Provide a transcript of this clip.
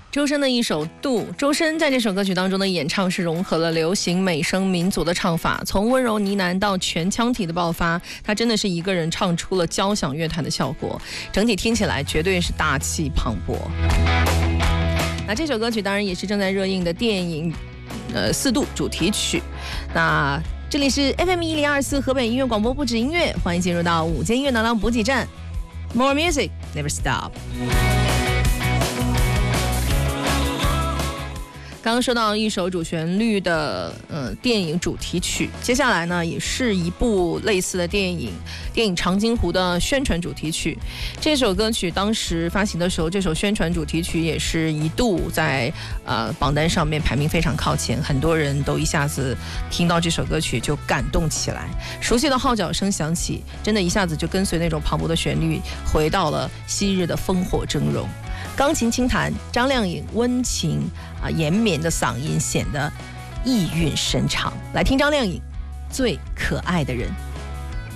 周深的一首《渡》，周深在这首歌曲当中的演唱是融合了流行、美声、民族的唱法，从温柔呢喃到全腔体的爆发，他真的是一个人唱出了交响乐团的效果，整体听起来绝对是大气磅礴。那这首歌曲当然也是正在热映的电影4度主题曲。那这里是 FM1024 河北音乐广播，不止音乐，欢迎进入到午间音乐能量补给站 ，More Music Never Stop。刚刚说到一首主旋律的电影主题曲，接下来呢也是一部类似的电影《长津湖》的宣传主题曲。这首歌曲当时发行的时候，这首宣传主题曲也是一度在榜单上面排名非常靠前，很多人都一下子听到这首歌曲就感动起来，熟悉的号角声响起，真的一下子就跟随那种磅礴的旋律回到了昔日的烽火峥嵘。钢琴轻弹，张靓颖温情延绵的嗓音显得意蕴深长。来听张靓颖《最可爱的人》。